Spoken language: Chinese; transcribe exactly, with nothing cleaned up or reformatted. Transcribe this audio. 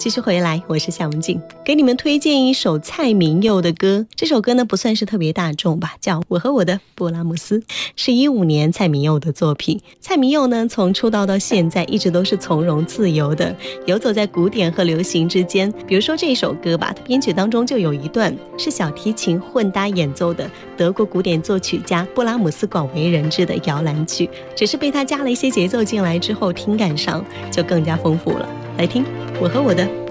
继续回来，我是夏文静，给你们推荐一首蔡明佑的歌。这首歌呢不算是特别大众吧，叫《我和我的布拉姆斯》，是一五年蔡明佑的作品。蔡明佑呢从出道到现在一直都是从容自由的，游走在古典和流行之间。比如说这首歌吧，它编曲当中就有一段是小提琴混搭演奏的德国古典作曲家布拉姆斯广为人知的摇篮曲，只是被他加了一些节奏进来之后，听感上就更加丰富了。来听我和我的